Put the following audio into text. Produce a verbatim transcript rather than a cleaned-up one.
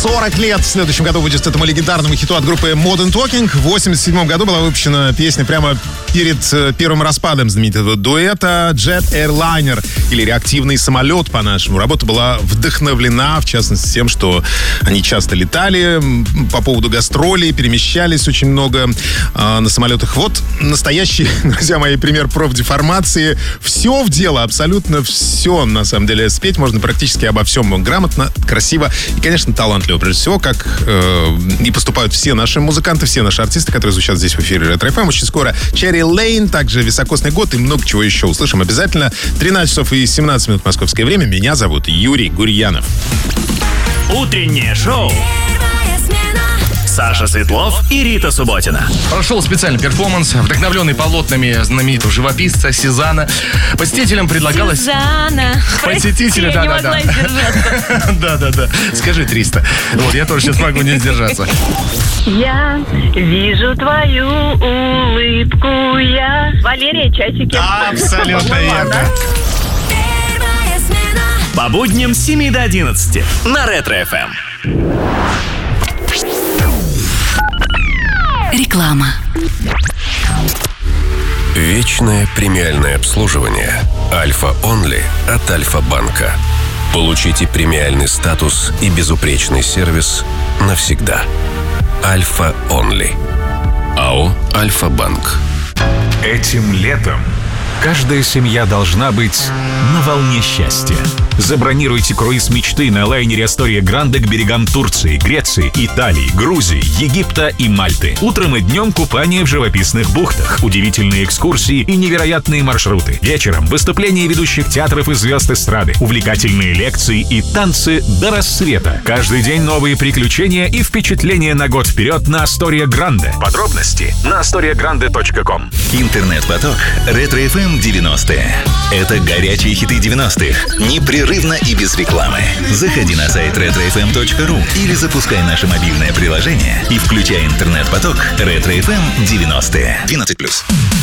сорок лет в следующем году будет этому легендарному хиту от группы Modern Talking. В восемьдесят седьмом году была выпущена песня прямо перед первым распадом знаменитого дуэта Jet Airliner, или реактивный самолет по-нашему. Работа была вдохновлена, в частности, тем, что они часто летали по поводу гастролей, перемещались очень много э, на самолетах. Вот настоящий, друзья мои, пример профдеформации. Все в дело, абсолютно все, на самом деле. Спеть можно практически обо всем. Грамотно, красиво и, конечно, талантливо. Прежде всего, как э, и поступают все наши музыканты, все наши артисты, которые звучат здесь в эфире Ретро эф эм. Очень скоро Черри Лейн, также «Високосный год» и много чего еще услышим обязательно. тринадцать часов и семнадцать минут московское время. Меня зовут Юрий Гурьянов. Утреннее шоу. Саша Светлов и Рита Субботина. Прошел специальный перформанс, вдохновленный полотнами знаменитого живописца Сезанна. Посетителям предлагалось... Сезанна. Посетителям, да, да, да, да, да. Да, да, да. Скажи триста. Вот, я тоже сейчас могу не сдержаться. Я вижу твою улыбку, я... Валерия, часики. Абсолютно верно. По будням с семи до одиннадцати на Ретро эф эм. Реклама. Вечное премиальное обслуживание Альфа Онли от Альфа-банка. Получите премиальный статус и безупречный сервис навсегда. Альфа Онли. АО Альфа-банк. Этим летом каждая семья должна быть на волне счастья. Забронируйте круиз мечты на лайнере Астория Гранде к берегам Турции, Греции, Италии, Грузии, Египта и Мальты. Утром и днем купание в живописных бухтах, удивительные экскурсии и невероятные маршруты. Вечером выступления ведущих театров и звезд эстрады, увлекательные лекции и танцы до рассвета. Каждый день новые приключения и впечатления на год вперед на Астория Гранде. Подробности на астория гранде точка ком. Интернет-поток Ретро эф эм девяностые. Это горячие хиты девяностых. Непрерывно и без рекламы. Заходи на сайт ретро эф эм точка ру или запускай наше мобильное приложение и включай интернет-поток Ретро эф эм девяностые. двенадцать плюс.